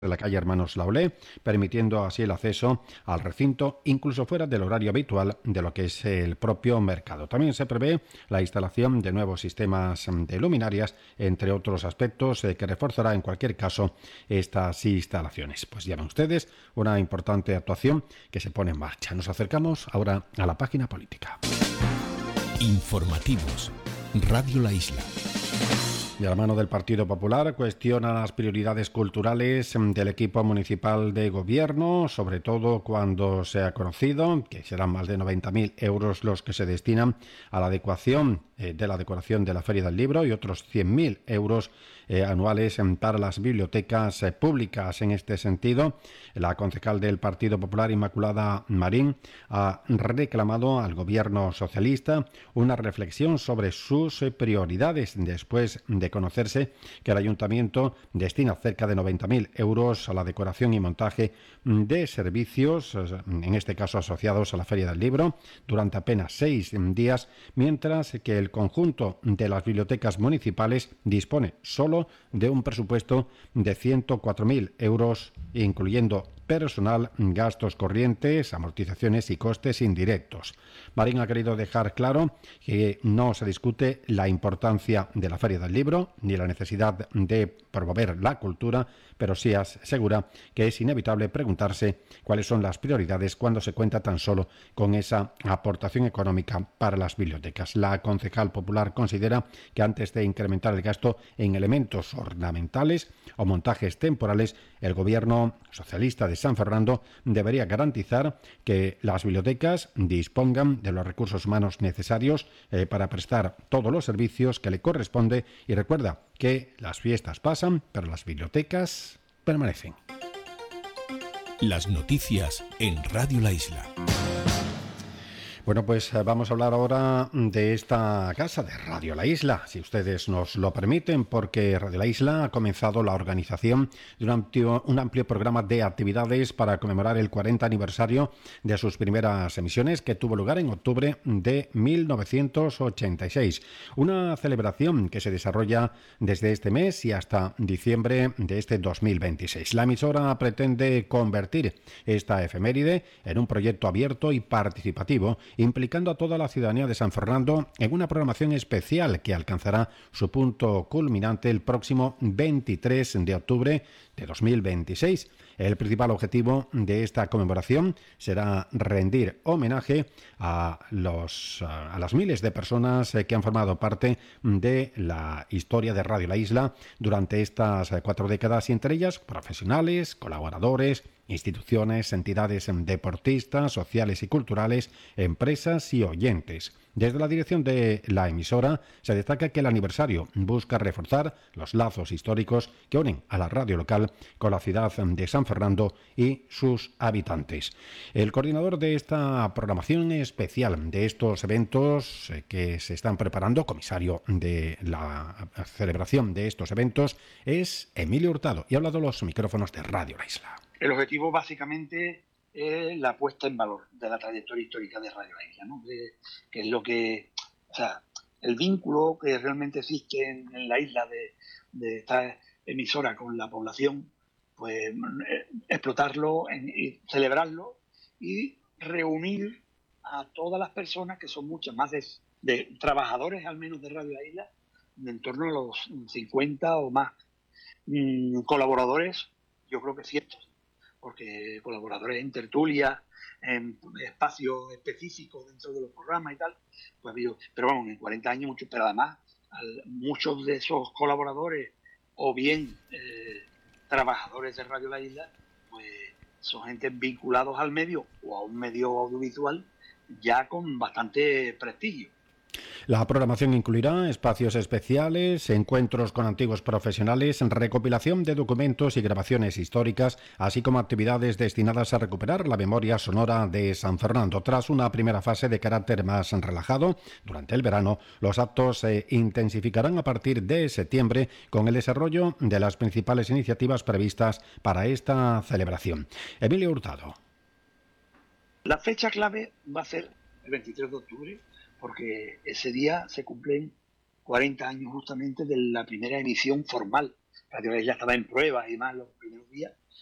de la calle Hermanos Laulé, permitiendo así el acceso al recinto, incluso fuera del horario habitual de lo que es el propio mercado. También se prevé la instalación de nuevos sistemas de luminarias, entre otros aspectos que reforzará en cualquier caso estas instalaciones. Pues ya ven ustedes, una importante actuación que se pone en marcha. Nos acercamos ahora a la página política. Informativos. Radio La Isla. De la mano del Partido Popular cuestiona las prioridades culturales del equipo municipal de gobierno, sobre todo cuando se ha conocido que serán más de 90.000 euros los que se destinan a la adecuación de la decoración de la Feria del Libro y otros 100.000 euros anuales para las bibliotecas públicas. En este sentido, la concejal del Partido Popular, Inmaculada Marín, ha reclamado al gobierno socialista una reflexión sobre sus prioridades después de conocerse que el ayuntamiento destina cerca de 90.000 euros a la decoración y montaje de servicios, en este caso asociados a la Feria del Libro, durante apenas 6 días, mientras que el conjunto de las bibliotecas municipales dispone solo de un presupuesto de 104.000 euros, incluyendo personal, gastos corrientes, amortizaciones y costes indirectos. Marín ha querido dejar claro que no se discute la importancia de la Feria del Libro ni la necesidad de promover la cultura, pero sí asegura que es inevitable preguntarse cuáles son las prioridades cuando se cuenta tan solo con esa aportación económica para las bibliotecas. La concejal popular considera que antes de incrementar el gasto en elementos ornamentales o montajes temporales, el gobierno socialista de San Fernando debería garantizar que las bibliotecas dispongan de los recursos humanos necesarios para prestar todos los servicios que le corresponde, y recuerda que las fiestas pasan, pero las bibliotecas permanecen. Las noticias en Radio La Isla. Bueno, pues vamos a hablar ahora de esta casa de Radio La Isla, si ustedes nos lo permiten, porque Radio La Isla ha comenzado la organización de un amplio programa de actividades para conmemorar el 40 aniversario de sus primeras emisiones, que tuvo lugar en octubre de 1986. Una celebración que se desarrolla desde este mes y hasta diciembre de este 2026. La emisora pretende convertir esta efeméride en un proyecto abierto y participativo, implicando a toda la ciudadanía de San Fernando en una programación especial que alcanzará su punto culminante el próximo 23 de octubre de 2026. El principal objetivo de esta conmemoración será rendir homenaje a las miles de personas que han formado parte de la historia de Radio La Isla durante estas 4 décadas, y entre ellas profesionales, colaboradores, instituciones, entidades deportistas, sociales y culturales, empresas y oyentes. Desde la dirección de la emisora se destaca que el aniversario busca reforzar los lazos históricos que unen a la radio local con la ciudad de San Fernando y sus habitantes. El coordinador de esta programación especial de estos eventos que se están preparando, comisario de la celebración de estos eventos, es Emilio Hurtado, y ha hablado a los micrófonos de Radio La Isla. El objetivo básicamente es la puesta en valor de la trayectoria histórica de Radio La Isla, ¿no? Que es lo que, o sea, el vínculo que realmente existe en la isla de esta emisora con la población, pues explotarlo y celebrarlo y reunir a todas las personas, que son muchas más de trabajadores al menos de Radio La Isla, en torno a los 50 o más colaboradores, yo creo que cientos, porque colaboradores en tertulia, en espacios específicos dentro de los programas y tal, pues pero vamos, en 40 años muchos, pero además muchos de esos colaboradores o bien trabajadores de Radio La Isla, pues son gente vinculados al medio o a un medio audiovisual ya con bastante prestigio. La programación incluirá espacios especiales, encuentros con antiguos profesionales, recopilación de documentos y grabaciones históricas, así como actividades destinadas a recuperar la memoria sonora de San Fernando. Tras una primera fase de carácter más relajado, durante el verano, los actos se intensificarán a partir de septiembre con el desarrollo de las principales iniciativas previstas para esta celebración. Emilio Hurtado. La fecha clave va a ser el 23 de octubre, porque ese día se cumplen 40 años justamente de la primera emisión formal Radio La Isla estaba en pruebas y demás los primeros días,